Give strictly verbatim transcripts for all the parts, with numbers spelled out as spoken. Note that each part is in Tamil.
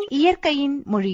இயற்கையின் மொழி.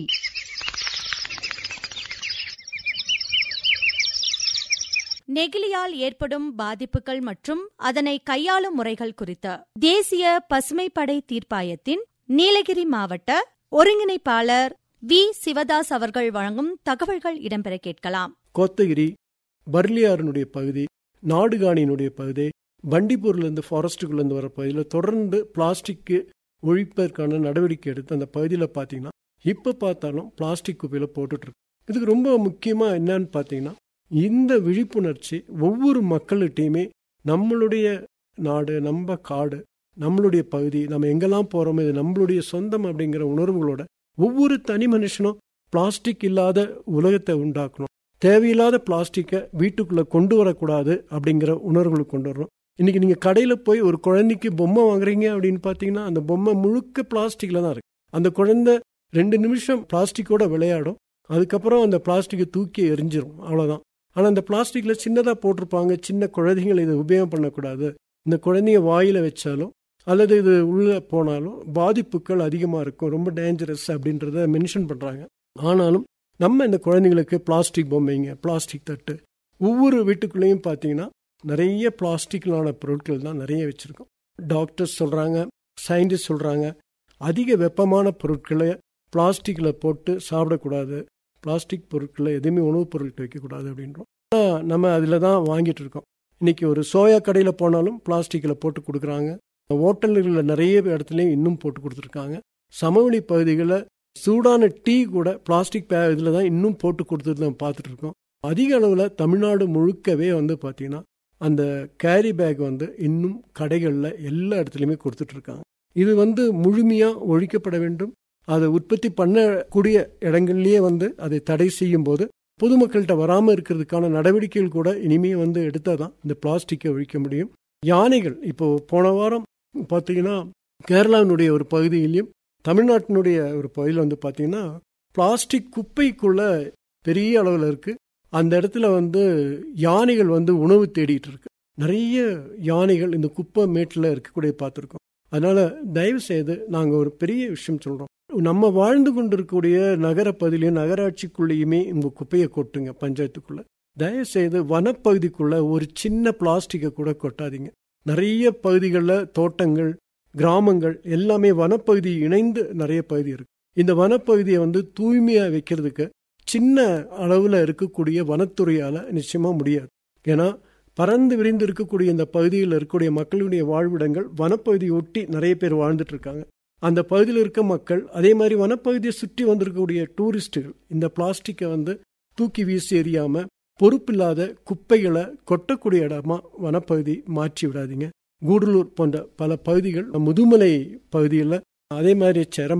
நெகிழியால் ஏற்படும் பாதிப்புகள் மற்றும் அதனை கையாளும் முறைகள் குறித்த தேசிய பசுமைப்படை தீர்ப்பாயத்தின் நீலகிரி மாவட்ட ஒருங்கிணைப்பாளர் வி சிவதாஸ் அவர்கள் வழங்கும் தகவல்கள் இடம்பெற கேட்கலாம். கோத்தகிரி, பர்லியாரனுடைய பகுதி, நாடுகாணியினுடைய பகுதி, பண்டிப்பூர்லேருந்து ஃபாரஸ்ட்டுக்குள்ளேருந்து வர பகுதியில் தொடர்ந்து பிளாஸ்டிக்கு ஒழிப்பதற்கான நடவடிக்கை எடுத்து அந்த பகுதியில் பார்த்தீங்கன்னா இப்போ பார்த்தாலும் பிளாஸ்டிக் குப்பையில் போட்டுட்ருக்கு. இதுக்கு ரொம்ப முக்கியமாக என்னன்னு பார்த்தீங்கன்னா, இந்த விழிப்புணர்ச்சி ஒவ்வொரு மக்கள்கிட்டையுமே நம்மளுடைய நாடு, நம்ம காடு, நம்மளுடைய பகுதி, நம்ம எங்கெல்லாம் போகிறோமோ இது நம்மளுடைய சொந்தம் அப்படிங்கிற உணர்வுகளோட ஒவ்வொரு தனி மனுஷனும் பிளாஸ்டிக் இல்லாத உலகத்தை உண்டாக்கணும். தேவையில்லாத பிளாஸ்டிக்கை வீட்டுக்குள்ளே கொண்டு வரக்கூடாது அப்படிங்கிற உணர்வுகளை கொண்டு வரணும். இன்றைக்கி நீங்கள் கடையில் போய் ஒரு குழந்தைக்கு பொம்மை வாங்குறீங்க அப்படின்னு பார்த்தீங்கன்னா அந்த பொம்மை முழுக்க பிளாஸ்டிக்கில் தான் இருக்குது. அந்த குழந்தை ரெண்டு நிமிஷம் பிளாஸ்டிக்கோட விளையாடும், அதுக்கப்புறம் அந்த பிளாஸ்டிக்கை தூக்கி எரிஞ்சிரும், அவ்வளோதான். ஆனால் அந்த பிளாஸ்டிக்கில் சின்னதாக போட்டிருப்பாங்க, சின்ன குழந்தைகள் இதை உபயோகம் பண்ணக்கூடாது, இந்த குழந்தைங்க வாயில் வச்சாலும் அல்லது இது உள்ளே போனாலும் பாதிப்புகள் அதிகமாக இருக்கும், ரொம்ப டேஞ்சரஸ் அப்படின்றத மென்ஷன் பண்ணுறாங்க. ஆனாலும் நம்ம இந்த குழந்தைங்களுக்கு பிளாஸ்டிக் பொம்மைங்க, பிளாஸ்டிக் தட்டு, ஒவ்வொரு வீட்டுக்குள்ளேயும் பார்த்தீங்கன்னா நிறைய பிளாஸ்டிக்கலான பொருட்கள் தான் நிறைய வச்சுருக்கோம். டாக்டர்ஸ் சொல்கிறாங்க, சயின்டிஸ்ட் சொல்கிறாங்க, அதிக வெப்பமான பொருட்களை பிளாஸ்டிக்கில் போட்டு சாப்பிடக்கூடாது, பிளாஸ்டிக் பொருட்களை எதுவுமே உணவுப் பொருட்கள் வைக்கக்கூடாது அப்படின்றோம். நம்ம அதில் தான் வாங்கிட்டு இருக்கோம். இன்றைக்கி ஒரு சோயா கடையில் போனாலும் பிளாஸ்டிக்கில் போட்டு கொடுக்குறாங்க. ஹோட்டல்களில் நிறைய இடத்துலையும் இன்னும் போட்டு கொடுத்துருக்காங்க. சமவெளி பகுதிகளில் சூடான டீ கூட பிளாஸ்டிக் பே இதில் தான் இன்னும் போட்டு கொடுத்துட்டு நம்ம பார்த்துட்டு இருக்கோம். அதிக அளவில் தமிழ்நாடு முழுக்கவே வந்து பார்த்திங்கன்னா அந்த கேரி பேக் வந்து இன்னும் கடைகளில் எல்லா இடத்துலையுமே கொடுத்துட்ருக்காங்க. இது வந்து முழுமையாக ஒழிக்கப்பட வேண்டும். அதை உற்பத்தி பண்ணக்கூடிய இடங்கள்லேயே வந்து அதை தடை செய்யும் போது பொதுமக்கள்கிட்ட வராமல் இருக்கிறதுக்கான நடவடிக்கைகள் கூட இனிமேல் வந்து எடுத்தால் தான் இந்த பிளாஸ்டிக்கை ஒழிக்க முடியும். யானைகள் இப்போது போன வாரம் பார்த்தீங்கன்னா கேரளாவினுடைய ஒரு பகுதியிலையும் தமிழ்நாட்டினுடைய ஒரு பகுதியில் வந்து பார்த்தீங்கன்னா பிளாஸ்டிக் குப்பைக்குள்ளே பெரிய அளவில் இருக்குது. அந்த இடத்துல வந்து யானைகள் வந்து உணவு தேடிட்டு இருக்கு. நிறைய யானைகள் இந்த குப்பை மேட்டில் இருக்கக்கூடிய பார்த்துருக்கோம். அதனால் தயவு செய்து நாங்கள் ஒரு பெரிய விஷயம் சொல்கிறோம், நம்ம வாழ்ந்து கொண்டு இருக்கக்கூடிய நகர பகுதியிலையும் நகராட்சிக்குள்ளேயுமே இந்த குப்பையை கொட்டுங்க. பஞ்சாயத்துக்குள்ளே தயவு செய்து வனப்பகுதிக்குள்ளே ஒரு சின்ன பிளாஸ்டிக்கை கூட கொட்டாதீங்க. நிறைய பகுதிகளில் தோட்டங்கள், கிராமங்கள் எல்லாமே வனப்பகுதி இணைந்து நிறைய பகுதி இருக்கு. இந்த வனப்பகுதியை வந்து தூய்மையாக வைக்கிறதுக்கு சின்ன அளவில் இருக்கக்கூடிய வனத்துறையால் நிச்சயமாக முடியாது. ஏன்னா பறந்து விரிந்து இருக்கக்கூடிய இந்த பகுதியில் இருக்கக்கூடிய மக்களுடைய வாழ்விடங்கள் வனப்பகுதியை ஒட்டி நிறைய பேர் வாழ்ந்துட்டு இருக்காங்க. அந்த பகுதியில் இருக்க மக்கள், அதே மாதிரி வனப்பகுதியை சுற்றி வந்திருக்கக்கூடிய டூரிஸ்டுகள் இந்த பிளாஸ்டிக்கை வந்து தூக்கி வீசி எறியாமல் பொறுப்பில்லாத குப்பைகளை கொட்டக்கூடிய இடமா வனப்பகுதி மாற்றி விடாதீங்க. கூடலூர் போன்ற பல பகுதிகள், முதுமலை பகுதியில், அதே மாதிரி சேரம்